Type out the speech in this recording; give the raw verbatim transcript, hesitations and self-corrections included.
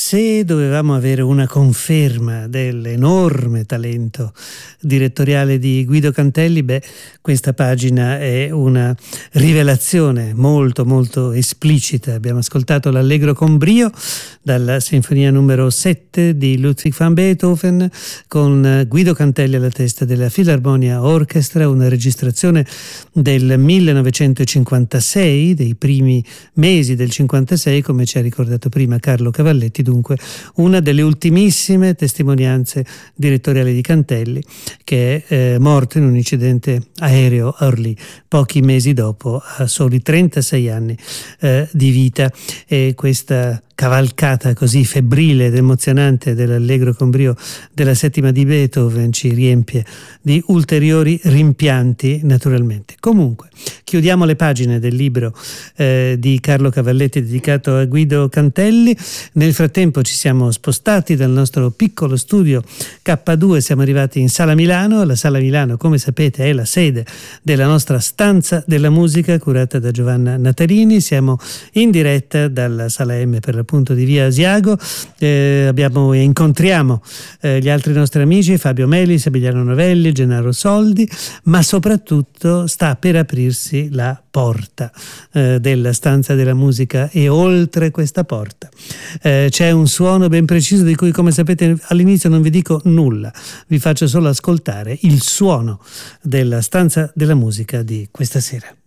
Se dovevamo avere una conferma dell'enorme talento direttoriale di Guido Cantelli, beh, questa pagina è una rivelazione molto molto esplicita. Abbiamo ascoltato l'Allegro con brio dalla Sinfonia numero sette di Ludwig van Beethoven, con Guido Cantelli alla testa della Philharmonia Orchestra, una registrazione del millenovecentocinquantasei, dei primi mesi del cinquantasei, come ci ha ricordato prima Carlo Cavalletti. Dunque una delle ultimissime testimonianze direttoriali di Cantelli, che è eh, morto in un incidente aereo a Orly pochi mesi dopo, a soli trentasei anni eh, di vita. E questa cavalcata così febbrile ed emozionante dell'Allegro con brio della settima di Beethoven ci riempie di ulteriori rimpianti, naturalmente. Comunque, chiudiamo le pagine del libro eh, di Carlo Cavalletti dedicato a Guido Cantelli. Nel frattempo ci siamo spostati dal nostro piccolo studio K due, siamo arrivati in Sala Milano. La Sala Milano, come sapete, è la sede della nostra Stanza della Musica, curata da Giovanna Natarini. Siamo in diretta dalla Sala M, per l'appunto, di Via Asiago. Eh, abbiamo e incontriamo eh, gli altri nostri amici, Fabio Melis, Emiliano Novelli, Gennaro Soldi, ma soprattutto sta per aprirsi la porta eh, della Stanza della Musica, e oltre questa porta eh, c'è un suono ben preciso di cui, come sapete, all'inizio non vi dico nulla, vi faccio solo ascoltare il suono della Stanza della Musica di questa sera.